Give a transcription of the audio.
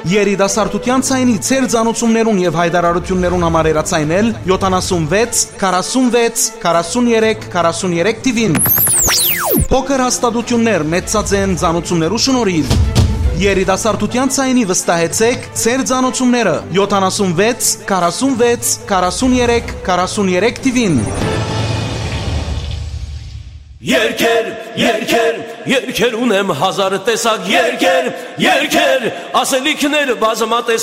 Երիտասարդության ցայնի ծեր ծանուցումներուն եւ հայտարարություններուն համար երացայնել 76 46 43 43 TV-ին։ Փոքր հաստատություններ մեծածեն ծանուցումներու շնորհիվ։ Երիտասարդության ցայնի վստահեցեք ծեր ծանուցումները 76 46 43 43 TV-ին։ Երգեր ունեմ հազար տեսակ երգեր, ասելիքներ բազմատես